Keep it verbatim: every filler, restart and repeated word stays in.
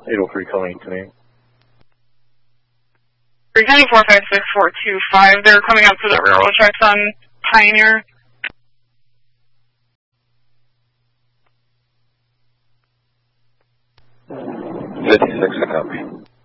eight oh three coming to me. three nine four five six four two five, they're coming up to the railroad tracks on Pioneer. fifty-six, I copy.